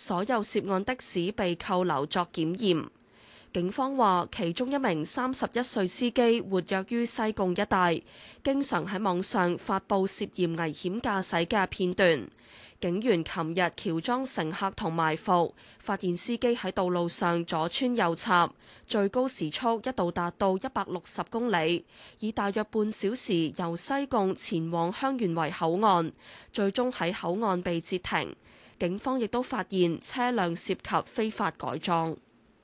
所有涉案的士被扣留作檢驗。警方話，其中一名31歲司機活躍於西貢一帶，經常喺網上發布涉嫌危險駕駛嘅片段。警員琴日喬裝乘客同埋伏，發現司機喺道路上左穿右插，最高時速一度達到160公里，以大約半小時由西貢前往香園圍口岸，最終喺口岸被截停。警方亦都發現車輛涉及非法改裝。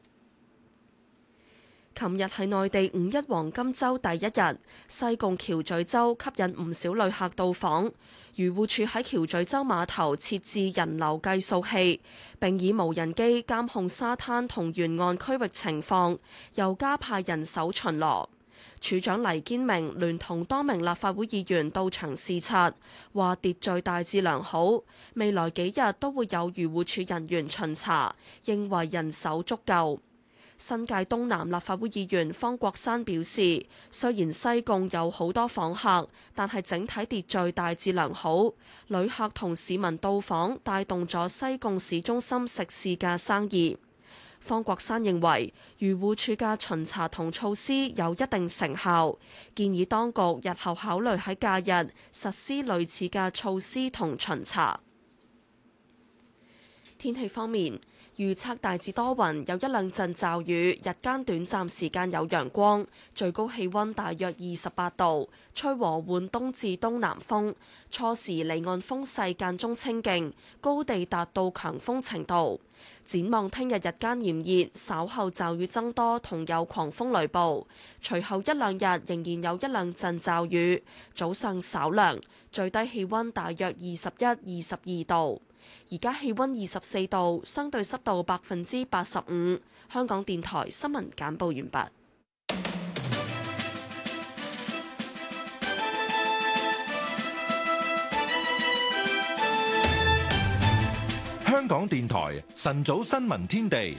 琴日係內地五一黃金週第一日，西貢橋咀洲吸引唔少旅客到訪。漁護署喺橋咀洲碼頭設置人流計數器，並以無人機監控沙灘同沿岸區域情況，又加派人手巡邏。署長黎堅明聯同多名立法會議員到場視察，話秩序大致良好，未來幾日都會有漁護署人員巡查，認為人手足夠。新界東南立法會議員方國珊表示，雖然西貢有好多訪客，但係整體秩序大致良好，旅客同市民到訪帶動咗西貢市中心食肆嘅生意。方國珊認為漁護署嘅巡查同措施有一定成效，建議當局日後考慮喺假日實施類似嘅措施同巡查。天氣方面，預測大致多雲，有一兩陣驟雨，日間短暫時間有陽光，最高氣溫大約28度，吹和緩東至東南風，初時離岸風勢間中清勁，高地達到強風程度。展望聽日日間炎熱，稍後驟雨增多同有狂風雷暴，隨後一兩日仍然有一兩陣驟雨，早上稍涼，最低氣溫大約21、22度。而家氣溫24度，相對濕度85%。香港電台新聞簡報完畢。 香港電台晨早新聞天地。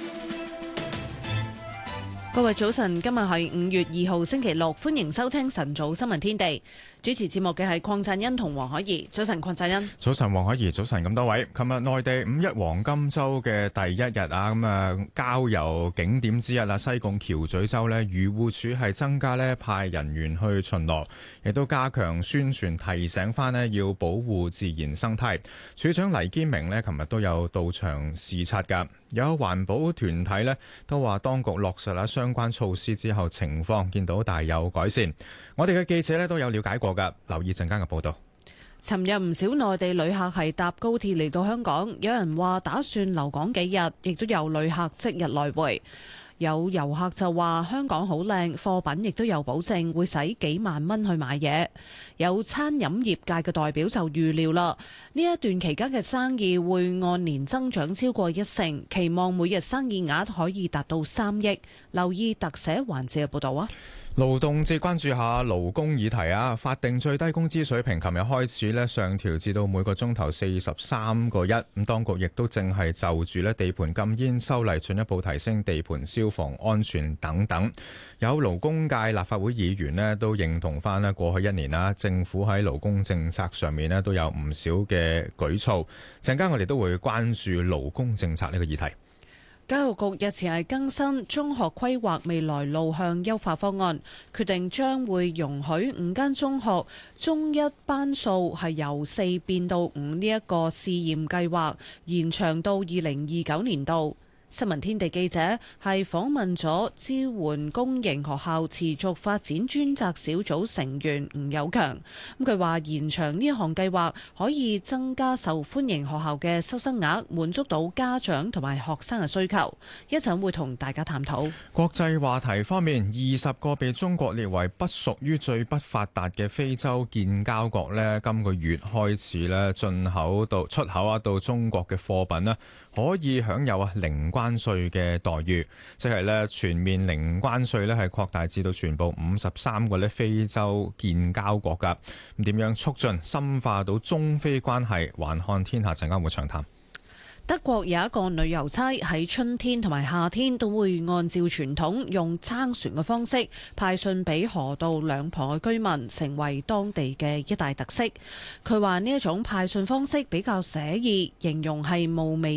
各位早晨，今日係5月2號星期六，歡迎收聽晨早新聞天地。主持節目嘅係鄺贊恩同黃海怡。早晨，鄺贊恩。 早晨，黃海怡。早晨，咁多位。琴日內地五一黃金週嘅第一日啊，咁郊遊景點之一啦，西貢橋咀洲呢，漁護署係增加呢派人員去巡邏，亦都加強宣傳提醒翻呢要保護自然生態。署長黎堅明呢，琴日都有到場視察㗎。有環保團體呢都話，當局落實相關措施之後，情況見到大有改善。我哋嘅記者呢都有了解過㗎，留意陣間嘅報導。 尋日唔少內地旅客係搭高鐵嚟到香港，有人話打算留港幾日，亦都有旅客即日來回。有遊客就話香港好靚，貨品亦都有保證，會使幾萬蚊去買嘢。有餐飲業界嘅代表就預料啦，呢一段期間嘅生意會按年增長超過1成，期望每日生意額可以達到3億。留意特寫環節嘅報導啊！ 勞動節關注下勞工議題啊！法定最低工資水平琴日開始上調至到每個鐘頭43個1。咁當局亦都正係就住地盤禁煙修例進一步提升地盤消防安全等等。有勞工界立法會議員都認同翻過去一年政府喺勞工政策上面都有唔少嘅舉措。陣間我哋都會關注勞工政策呢個議題。 教育局日前係更新中學規劃未來路向優化方案，決定將會容許5間中學中一班數係由4變到5呢一個試驗計劃，延長到2029年度。新聞天地記者係訪問咗支援公營學校持續發展專責小組成員吳友強，咁佢話延長呢一項計劃可以增加受歡迎學校嘅收生額，滿足到家長同埋學生嘅需求。一陣會同大家探討。 國際話題方面，20個被中國列為不屬於最不發達嘅非洲建交國呢，今個月開始呢出口到中國嘅貨品可以享有零關稅嘅待遇，即係全面零關稅係擴大至到全部53個非洲建交國噶。咁點樣促進深化到中非關係？環看天下陣間會長談。 德國有一個女郵差喺春天同埋夏天都會按照傳統用撐船嘅方式派信俾河道兩旁嘅居民，成為當地嘅一大特色。佢話呢一種派信方式比較寫意，形容係慕媚